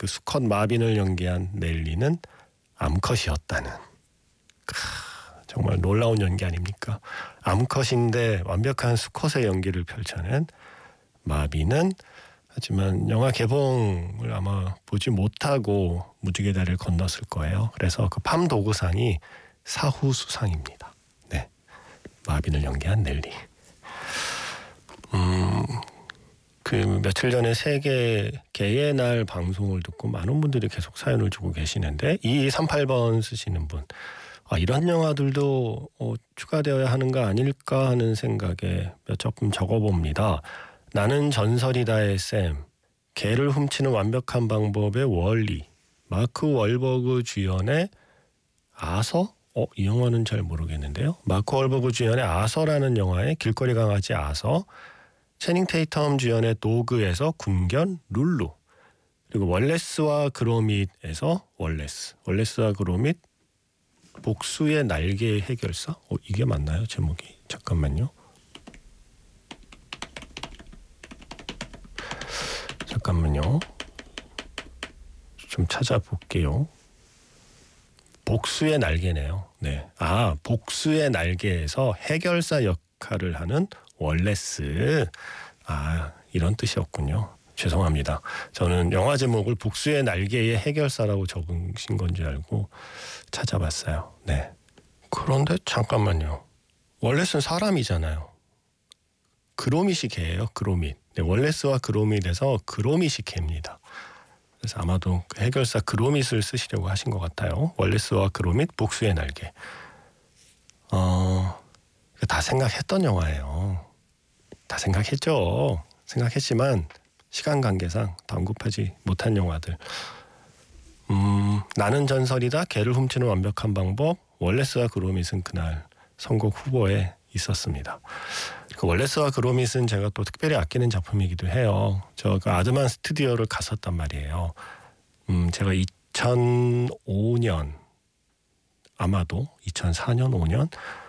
그 수컷 마빈을 연기한 넬리는 암컷이었다는. 정말 놀라운 연기 아닙니까? 암컷인데 완벽한 수컷의 연기를 펼쳐낸 마빈은, 하지만 영화 개봉을 아마 보지 못하고 무지개 다리를 건넜을 거예요. 그래서 그 팜 도구상이 사후수상입니다. 네, 마빈을 연기한 넬리. 그 며칠 전에 세계 개의 날 방송을 듣고 많은 분들이 계속 사연을 주고 계시는데, 2238번 쓰시는 분, 이런 영화들도 추가되어야 하는 거 아닐까 하는 생각에 몇 작품 적어봅니다. 나는 전설이다의 샘, 개를 훔치는 완벽한 방법의 월리, 마크 월버그 주연의 아서? 이 영화는 잘 모르겠는데요. 마크 월버그 주연의 아서라는 영화의 길거리 강아지 아서, 채닝 테이텀 주연의 도그에서 군견 룰루, 그리고 월레스와 그로밋에서 월레스와 그로밋 복수의 날개의 해결사? 이게 맞나요? 제목이? 잠깐만요. 좀 찾아볼게요. 복수의 날개네요. 네. 복수의 날개에서 해결사 역할을 하는 월레스. 이런 뜻이었군요. 죄송합니다. 저는 영화 제목을 복수의 날개의 해결사라고 적으신 건지 알고 찾아봤어요. 네. 그런데 잠깐만요. 월레스는 사람이잖아요. 그로밋이 개예요. 그로밋. 네, 월레스와 그로밋에서 그로밋이 개입니다. 그래서 아마도 그 해결사 그로밋을 쓰시려고 하신 것 같아요. 월레스와 그로밋 복수의 날개. 다 생각했던 영화예요. 다 생각했죠. 생각했지만 시간 관계상 다 언급하지 못한 영화들. 나는 전설이다, 개를 훔치는 완벽한 방법, 월레스와 그로밋은 그날 선곡 후보에 있었습니다. 그 월레스와 그로밋은 제가 또 특별히 아끼는 작품이기도 해요. 저 그 아드만 스튜디오를 갔었단 말이에요. 제가 2005년, 아마도 2004년 5년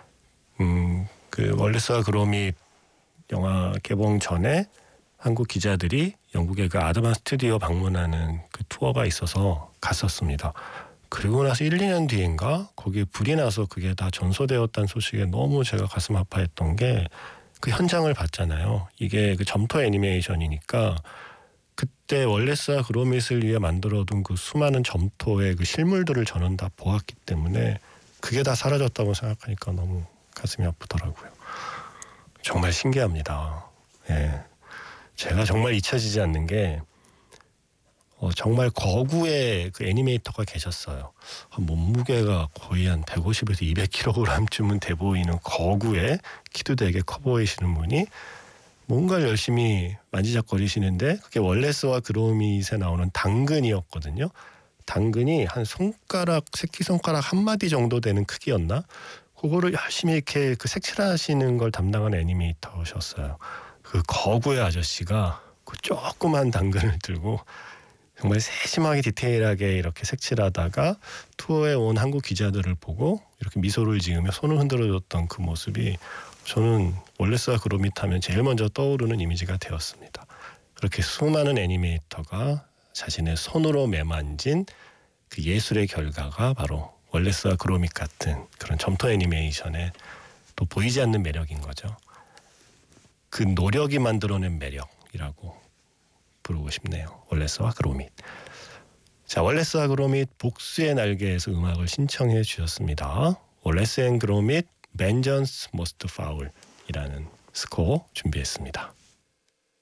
그 월레스와 그로밋 영화 개봉 전에 한국 기자들이 영국의 그 아드만 스튜디오 방문하는 그 투어가 있어서 갔었습니다. 그리고 나서 1, 2년 뒤인가 거기에 불이 나서 그게 다 전소되었다는 소식에 너무 제가 가슴 아파했던 게, 그 현장을 봤잖아요. 이게 그 점토 애니메이션이니까 그때 월레스와 그로밋을 위해 만들어둔 그 수많은 점토의 그 실물들을 저는 다 보았기 때문에 그게 다 사라졌다고 생각하니까 너무 가슴이 아프더라고요. 정말 신기합니다. 예. 제가 정말 잊혀지지 않는 게 정말 거구의 그 애니메이터가 계셨어요. 몸무게가 거의 한 150에서 200kg쯤은 돼 보이는 거구에, 키도 되게 커 보이시는 분이 뭔가를 열심히 만지작거리시는데, 그게 월레스와 그로밋에 나오는 당근이었거든요. 당근이 한 손가락, 새끼손가락 한 마디 정도 되는 크기였나? 그거를 열심히 이렇게 그 색칠하시는 걸 담당한 애니메이터셨어요. 그 거구의 아저씨가 그 조그만 당근을 들고 정말 세심하게 디테일하게 이렇게 색칠하다가 투어에 온 한국 기자들을 보고 이렇게 미소를 지으며 손을 흔들어줬던 그 모습이, 저는 월레스와 그로밋 하면 제일 먼저 떠오르는 이미지가 되었습니다. 그렇게 수많은 애니메이터가 자신의 손으로 매만진 그 예술의 결과가 바로 월레스와 그로밋 같은 그런 점토 애니메이션의 또 보이지 않는 매력인 거죠. 그 노력이 만들어낸 매력이라고 부르고 싶네요. 월레스와 그로밋. 자, 월레스와 그로밋 복수의 날개에서 음악을 신청해 주셨습니다. 월레스 앤 그로밋 Vengeance Most Foul 이라는 스코어 준비했습니다.